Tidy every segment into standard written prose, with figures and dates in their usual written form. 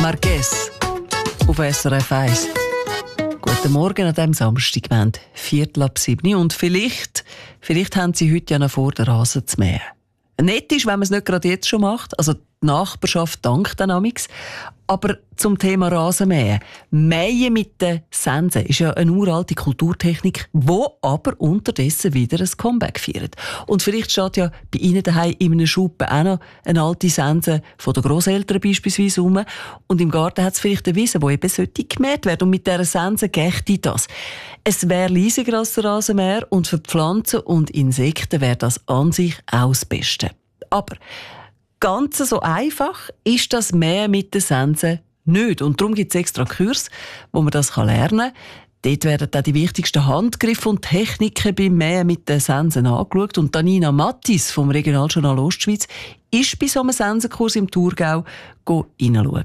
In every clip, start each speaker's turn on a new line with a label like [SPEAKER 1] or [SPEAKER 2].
[SPEAKER 1] Marquez auf SRF 1. Guten Morgen an diesem Samstag, wir haben 6:45 und vielleicht haben Sie heute ja noch vor, den Rasen zu mähen. Nett ist, wenn man es nicht gerade jetzt schon macht, also die Nachbarschaft dankt dann amigs. Aber zum Thema Rasenmähen. Mähen mit den Sensen ist ja eine uralte Kulturtechnik, die aber unterdessen wieder ein Comeback feiert. Und vielleicht steht ja bei Ihnen daheim in einem Schuppen auch noch eine alte Sense von den Grosseltern beispielsweise rum. Und im Garten hat es vielleicht eine Wiese, die eben gemäht werden. Und mit dieser Sense gächte das. Es wäre leisiger als der Rasenmäher und für Pflanzen und Insekten wäre das an sich auch das Beste. Aber ganz so einfach ist das Mähen mit den Sensen nicht. Und darum gibt es extra Kurs, wo man das lernen kann. Dort werden auch die wichtigsten Handgriffe und Techniken beim Mähen mit den Sensen angeschaut. Und Nina Mattis vom Regionaljournal Ostschweiz ist bei so einem Sensenkurs im Thurgau hineinschauen.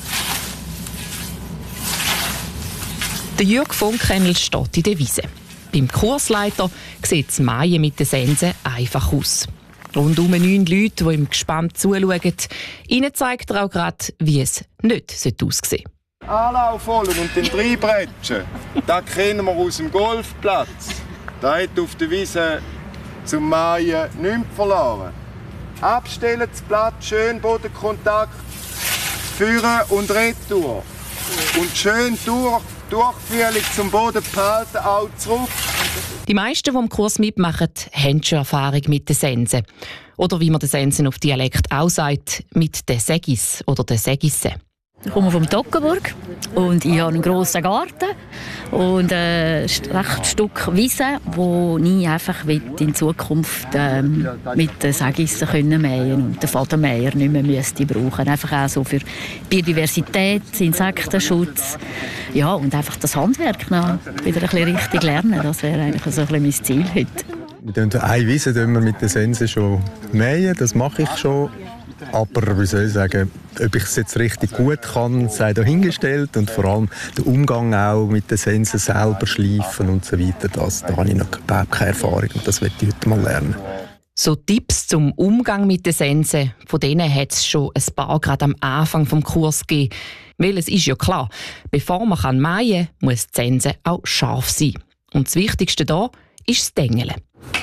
[SPEAKER 2] Der Jürg von Kennel steht in der Wiese. Beim Kursleiter sieht das Mähen mit den Sensen einfach aus. Rundum 9 Leute, die ihm gespannt zuschauen. Ihnen zeigt er auch gerade, wie es nicht aussehen sollte.
[SPEAKER 3] Anlauf holen und den reinbretschen. Das kennen wir aus dem Golfplatz. Da hat auf der Wiese zum Mähen nichts verloren. Abstellen das Blatt, schön Bodenkontakt, führen und retour. Und schön Durchführung zum Boden behalten, auch zurück.
[SPEAKER 2] Die meisten, die im Kurs mitmachen, haben schon Erfahrung mit den Sensen. Oder wie man den Sensen auf Dialekt auch sagt, mit den Segis oder den Segissen.
[SPEAKER 4] Ich komme vom Toggenburg und ich habe einen grossen Garten und ein rechtes Stück Wiese, wo ich einfach in Zukunft mit den Segissen mähen und den Fadenmäher nicht mehr müsste brauchen. Einfach auch so für Biodiversität, Insektenschutz, ja, und einfach das Handwerk noch wieder ein bisschen richtig lernen. Das wäre eigentlich so ein bisschen mein Ziel heute.
[SPEAKER 5] Eine Wiese mit den Sensen schon mähen, das mache ich schon. Aber wie soll ich sagen, ob ich es jetzt richtig gut kann, sei dahingestellt. Und vor allem der Umgang auch mit den Sensen selber schleifen und so weiter, da habe ich noch überhaupt keine Erfahrung und das möchte ich heute mal lernen.
[SPEAKER 2] So Tipps zum Umgang mit den Sensen, von denen hat es schon ein paar gerade am Anfang des Kurs gegeben. Weil es ist ja klar, bevor man mähen kann, muss die Sense auch scharf sein. Und das Wichtigste hier ist das Dengeln.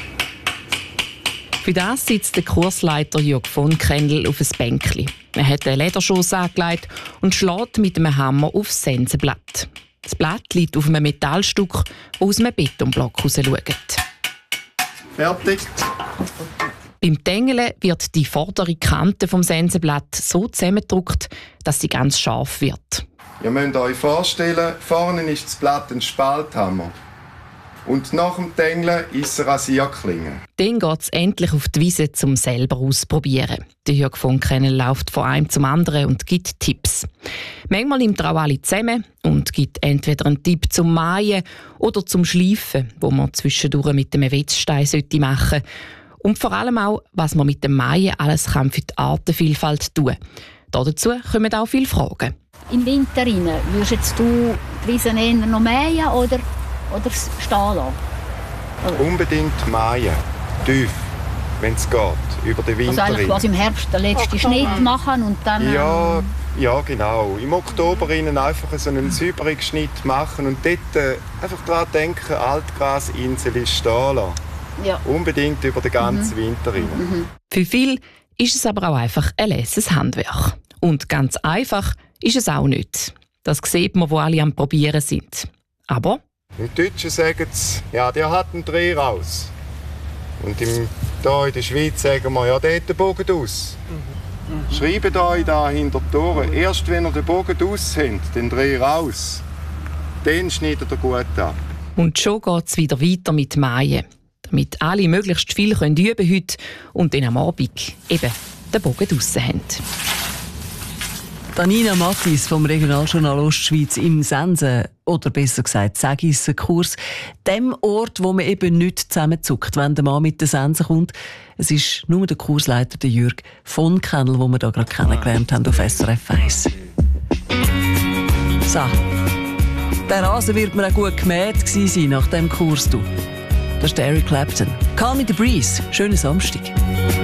[SPEAKER 2] Für das sitzt der Kursleiter Jürg von Kennel auf ein Bänkli. Er hat einen Lederschoss angelegt und schlägt mit einem Hammer auf das Sensenblatt. Das Blatt liegt auf einem Metallstück, das aus einem Betonblock herausschaut.
[SPEAKER 3] Fertig.
[SPEAKER 2] Beim Dengeln wird die vordere Kante vom Sensenblatt so zusammengedrückt, dass sie ganz scharf wird.
[SPEAKER 3] Ihr müsst euch vorstellen, vorne ist das Blatt ein Spalthammer. Und nach dem Dengeln ist es eine Rasierklinge.
[SPEAKER 2] Dann geht es endlich auf die Wiese, um selber auszuprobieren. Der Jürg von Kennel läuft von einem zum anderen und gibt Tipps. Manchmal nimmt er auch alle zusammen und gibt entweder einen Tipp zum Mähen oder zum Schleifen, wo man zwischendurch mit einem Wetzstein machen sollte. Und vor allem auch, was man mit dem Mähen alles für die Artenvielfalt tun kann. Dazu kommen auch viele Fragen.
[SPEAKER 4] Im Winter würdest du die Wiesen eher noch mähen oder stehen lassen?
[SPEAKER 3] Unbedingt mähen. Tief, wenn es geht, über den Winter.
[SPEAKER 4] Also eigentlich quasi im Herbst den letzten Schnitt machen und dann...
[SPEAKER 3] Ja, genau. Im Oktober einfach so einen sauberen Schnitt machen und dort einfach daran denken, Altgrasinsel ist stehen lassen. Ja. Unbedingt über den ganzen Winter rein.
[SPEAKER 2] Für viele ist es aber auch einfach ein leises Handwerk. Und ganz einfach ist es auch nicht. Das sieht man, wo alle am Probieren sind. Aber...
[SPEAKER 3] Im Deutschen sagen sie, ja, der hat einen Dreh raus. Und hier in der Schweiz sagen wir, ja, der hat den Bogen aus. Schreibt euch da hinter die Tore, erst wenn ihr den Bogen aus habt, den Dreh raus, dann schneidet ihr gut ab.
[SPEAKER 2] Und schon geht es wieder weiter mit Mähen. Damit alle möglichst viel üben können heute und dann am Abend eben den Bogen draussen haben.
[SPEAKER 1] Nina Mattis vom Regionaljournal Ostschweiz im Sensen, oder besser gesagt Segissen-Kurs, dem Ort, wo man eben nicht zusammenzuckt, wenn der Mann mit der Sense kommt. Es ist nur der Kursleiter, der Jürg von Kennel, den wir hier gerade kennengelernt haben auf SRF 1. So, der Rasen wird mir auch gut gemäht gewesen sein nach diesem Kurs. Das ist der Eric Clapton. Call me the breeze. Schönen Samstag.